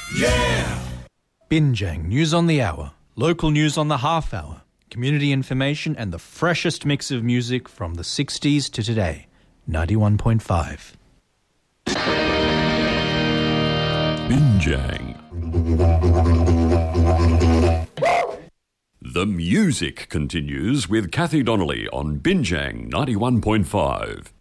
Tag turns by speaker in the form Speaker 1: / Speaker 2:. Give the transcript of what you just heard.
Speaker 1: Binjang News on the Hour, local news on the half hour, community information and the freshest mix of music from the 60s to today. 91.5.
Speaker 2: Binjang. The music continues with Kathy Donnelly on Binjang 91.5.